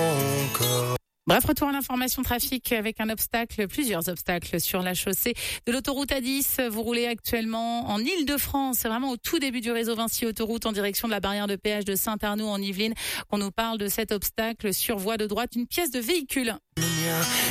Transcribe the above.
mon corps. Bref, retour à l'information trafic avec plusieurs obstacles sur la chaussée de l'autoroute A10. Vous roulez actuellement en Île-de-France. C'est vraiment au tout début du réseau Vinci Autoroute en direction de la barrière de péage de Saint-Arnoux en Yvelines qu'on nous parle de cet obstacle sur voie de droite, une pièce de véhicule.